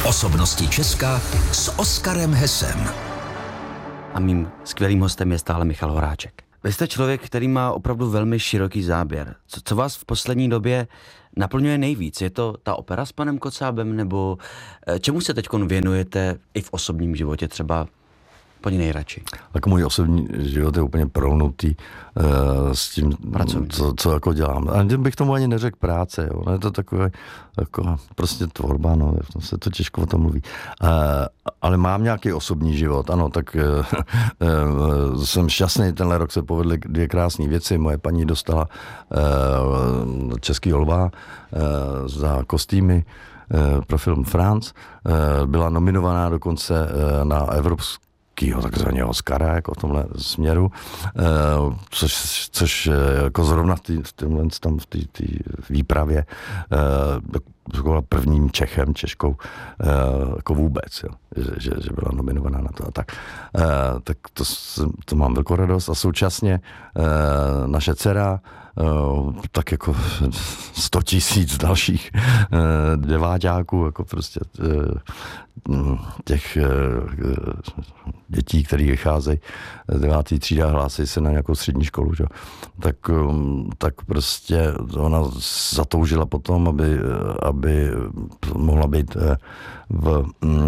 Osobnosti Česka s Oskarem Hesem. A mým skvělým hostem je stále Michal Horáček. Vy jste člověk, který má opravdu velmi široký záběr. Co vás v poslední době naplňuje nejvíc? Je to ta opera s panem Kocábem, nebo čemu se teď věnujete i v osobním životě třeba úplně nejradši? Tak můj osobní život je úplně prolnutý s tím, co jako dělám. A bych tomu ani neřekl práce, jo. No je to takové jako prostě tvorba, no, se to těžko o tom mluví. Ale mám nějaký osobní život, ano, tak jsem šťastný, tenhle rok se povedly 2 krásné věci. Moje paní dostala Český lva za kostýmy pro film France. Byla nominovaná dokonce na takzvaného Oscara, jako v tomhle směru, což jako zrovna v té výpravě byla prvním Čechem, Češkou, jako vůbec, jo, že byla nominovaná na to a tak. Tak to mám velkou radost a současně naše dcera, tak jako 100 000 dalších deváťáků, jako prostě těch dětí, který vycházejí z 9. třídy a hlásí se na nějakou střední školu, že? Tak prostě ona zatoužila potom, aby mohla být v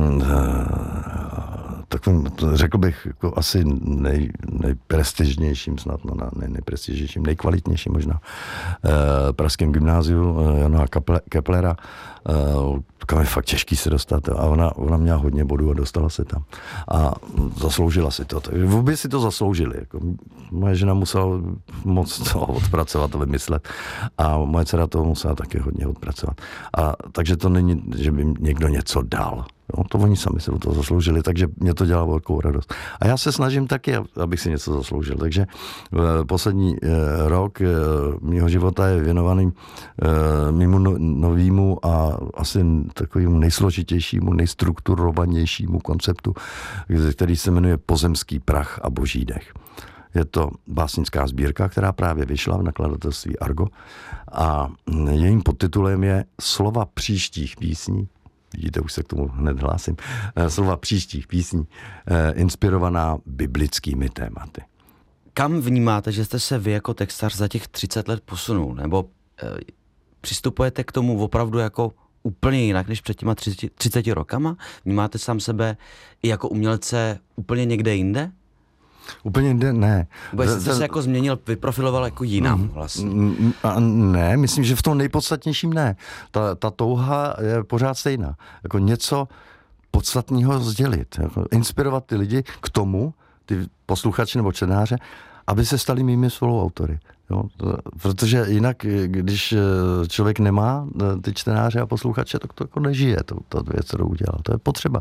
takovým, řekl bych, jako asi nejprestižnějším, snad nejprestižnějším, nejkvalitnějším možná pražském gymnáziu Jana Keplera. Kam je fakt těžký se dostat. A ona měla hodně bodů a dostala se tam. A zasloužila si to. Takže vůbec si to zasloužili. Jako, moje žena musela moc toho odpracovat a vymyslet. A moje dcera toho musela taky hodně odpracovat. A takže to není, že by někdo něco dal. No, to oni sami se o to zasloužili, takže mě to dělá velkou radost. A já se snažím taky, abych si něco zasloužil. Takže poslední rok mýho života je věnovaný mému novému a asi takovému nejsložitějšímu, nejstrukturovanějšímu konceptu, který se jmenuje Pozemský prach a boží dech. Je to básnická sbírka, která právě vyšla v nakladatelství Argo a jejím podtitulem je Slova příštích písní. Vidíte, už se k tomu hned hlásím. Slova příštích písní, inspirovaná biblickými tématy. Kam vnímáte, že jste se vy jako textař za těch 30 let posunul? Nebo přistupujete k tomu opravdu jako úplně jinak, než před těma 30 rokama? Vnímáte sám sebe i jako umělce úplně někde jinde? Úplně jinde ne. Vůbec jste se jako změnil, vyprofiloval jako jinam vlastně. Ne, myslím, že v tom nejpodstatnějším ne. Ta touha je pořád stejná. Jako něco podstatného sdělit. Jako inspirovat ty lidi k tomu, ty posluchači nebo čtenáře, aby se stali mými spoluautory. Jo? Protože jinak, když člověk nemá ty čtenáře a posluchače, tak to jako nežije, ta věc, kterou udělal. To je potřeba.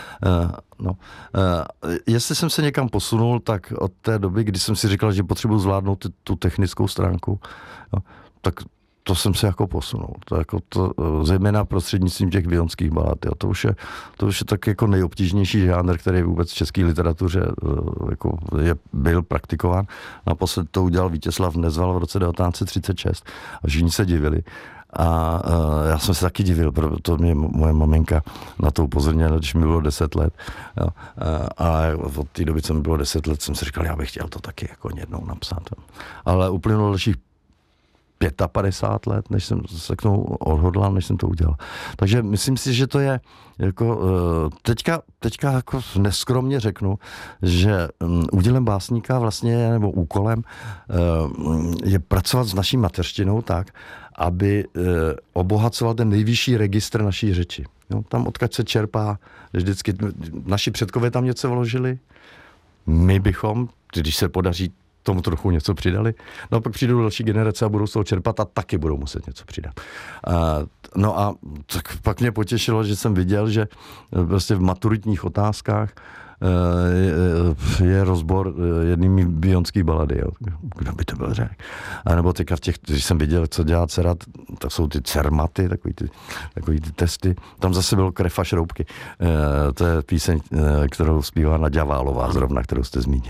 Jestli jsem se někam posunul, tak od té doby, kdy jsem si říkal, že potřebuji zvládnout tu technickou stránku, tak to jsem se jako posunul. Zejména prostřednictvím těch vionských balad. Jo. To už je tak jako nejobtížnější žánr, který vůbec v české literatuře jako byl praktikován. Naposled to udělal Vítězslav Nezval v roce 1936 a všichni se divili. A já jsem se taky divil, proto mě moje maminka na to upozornila, když mi bylo 10 let. Jo. A od té doby, co mi bylo 10 let, jsem si říkal, já bych chtěl to taky jako jednou napsat. Jo. Ale uplynulo dalších 55 let, než jsem se k tomu odhodlal, než jsem to udělal. Takže myslím si, že to je jako teďka jako neskromně řeknu, že údělem básníka vlastně nebo úkolem je pracovat s naší mateřštinou tak, aby obohacoval ten nejvyšší registr naší řeči. Jo, tam odkud se čerpá, vždycky naši předkové tam něco vložili, my bychom, když se podaří tomu trochu něco přidali. No a pak přijdou další generace a budou z toho čerpat a taky budou muset něco přidat. No a tak pak mě potěšilo, že jsem viděl, že prostě v maturitních otázkách je rozbor jednými bionských balady. Jo. Kdo by to byl řekl? A nebo teďka když jsem viděl, co dělá dcera, tak jsou ty cermaty, takový ty testy. Tam zase bylo Krev a šroubky. To je píseň, kterou zpívá Naďa Válová zrovna, kterou jste zmínil.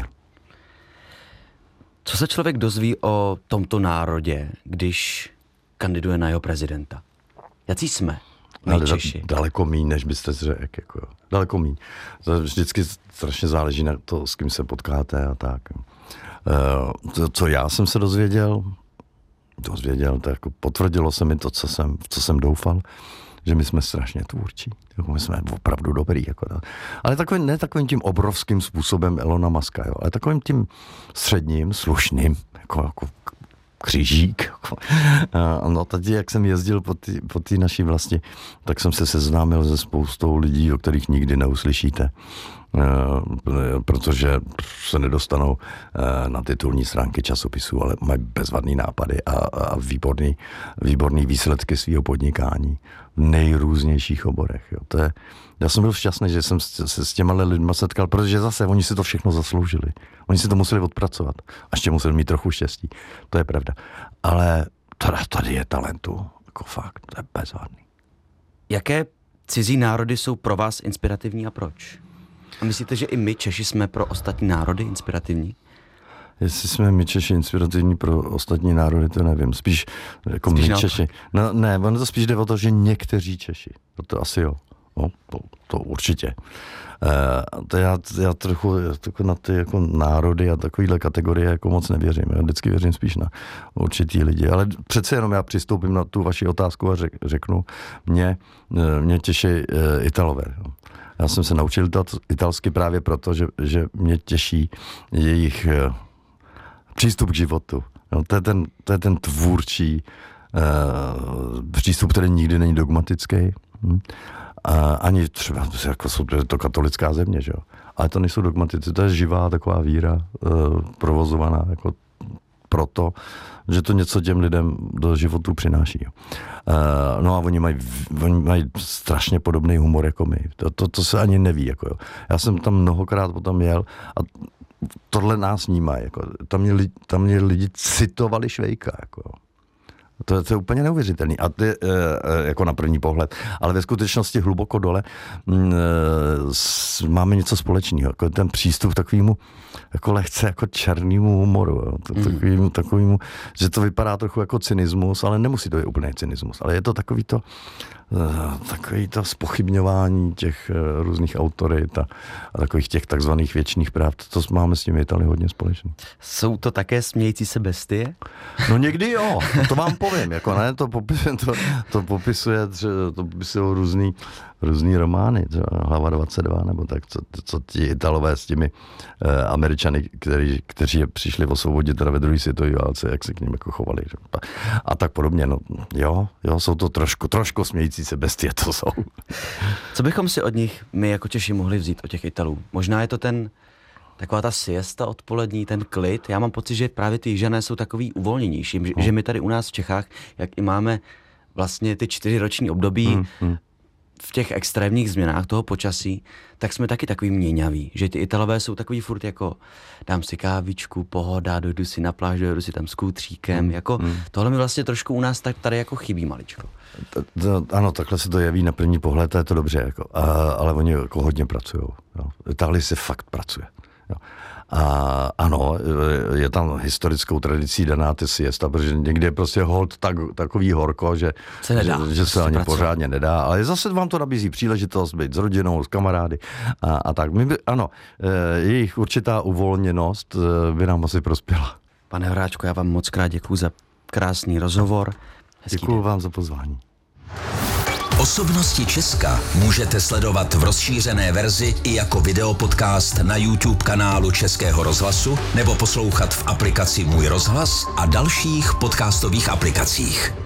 Co se člověk dozví o tomto národě, když kandiduje na jeho prezidenta? Jací jsme? nejčeši? Daleko míň, než byste řekl. Jako, daleko míň. To vždycky strašně záleží na to, s kým se potkáte a tak. Co já jsem se dozvěděl, to jako potvrdilo se mi to, co jsem doufal, že my jsme strašně tvůrčí. Jako my jsme opravdu dobrý. Jako, ale ne takovým tím obrovským způsobem Elona Muska, jo, ale takovým tím středním, slušným, jako křížík. Jako. No teď, jak jsem jezdil po té naší vlasti, tak jsem se seznámil se spoustou lidí, o kterých nikdy neuslyšíte, protože se nedostanou na titulní stránky časopisů, ale mají bezvadný nápady a výborný výsledky svého podnikání v nejrůznějších oborech. Jo. Já jsem byl šťastný, že jsem se s těma lidma setkal, protože zase oni si to všechno zasloužili. Oni si to museli odpracovat. A ještě museli mít trochu štěstí. To je pravda. Ale tady je talentu. Jako fakt, to je bezvadný. Jaké cizí národy jsou pro vás inspirativní a proč? A myslíte, že i my Češi jsme pro ostatní národy inspirativní? Jestli jsme my Češi inspirativní pro ostatní národy, to nevím. Spíš jako spíš my Češi. No, ne, ono to spíš jde o to, že někteří Češi. To asi jo. No, to určitě. Já trochu na ty jako národy a takovýhle kategorie jako moc nevěřím. Já vždycky věřím spíš na určitý lidi. Ale přece jenom já přistoupím na tu vaši otázku a řeknu, mě těší Italové. Já jsem se naučil italsky právě proto, že mě těší jejich přístup k životu. No, to je ten tvůrčí přístup, který nikdy není dogmatický. Ani třeba, jako jsou to katolická země, že jo. Ale to nejsou dogmatici, to je živá taková víra, provozovaná jako proto, že to něco těm lidem do životu přináší. Jo. No a oni mají strašně podobný humor jako my. To se ani neví. Jako, jo. Já jsem tam mnohokrát potom jel a tohle nás nímá. Jako. Tam mě lidi citovali Švejka. Jako, jo. To je úplně neuvěřitelný. A to je jako na první pohled. Ale ve skutečnosti hluboko dole máme něco společného. Jako ten přístup takovému jako lehce jako černému humoru. Jo. Takovému, že to vypadá trochu jako cynismus, ale nemusí to být úplně cynismus. Ale je to takový to zpochybňování těch různých autorit a takových těch takzvaných věčných pravd. To máme s tím Itali hodně společný. Jsou to také smějící se bestie? No někdy jo, to vám povím. Jako ne, to popisují různý romány, Hlava 22, nebo tak, co ti Italové s těmi Američany, kteří přišli osvobodit ve druhé světové válce, jak se k ním jako chovali. A tak podobně. No, jo, jsou to trošku smějící se bestie, to jsou. Co bychom si od nich my jako Češi mohli vzít od těch Italů? Možná je to taková ta siesta odpolední, ten klid. Já mám pocit, že právě ty Jižané jsou takový uvolněnější, že my tady u nás v Čechách, jak i máme vlastně ty 4roční období v těch extrémních změnách toho počasí, tak jsme taky takový měňaví, že ty Italové jsou takový furt jako dám si kávičku, pohoda, dojdu si na pláž, dojdu si tam s kůtříkem, jako tohle mi vlastně trošku u nás tady jako chybí maličko. Ano, takhle se to jeví na první pohled, to je to dobře, jako, ale oni jako hodně pracují. Itálii se fakt pracuje. Jo. A ano, je tam historickou tradicí daná ty siesta, protože někdy je prostě hold takový horko, že se ani pořádně nedá, ale zase vám to nabízí příležitost být s rodinou, s kamarády a tak. Jejich určitá uvolněnost by nám asi prospěla. Pane Horáčku, já vám moc krát děkuju za krásný rozhovor. Děkuju vám za pozvání. Osobnosti Česka můžete sledovat v rozšířené verzi i jako videopodcast na YouTube kanálu Českého rozhlasu nebo poslouchat v aplikaci Můj rozhlas a dalších podcastových aplikacích.